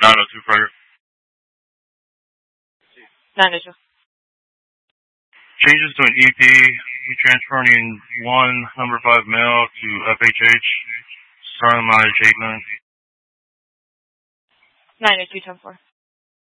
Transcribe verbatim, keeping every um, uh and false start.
nine oh two Frigate. nine oh two. Changes to an E P. You transferring one number five male to F H H. Starting mileage eight nine. nine oh two ten four.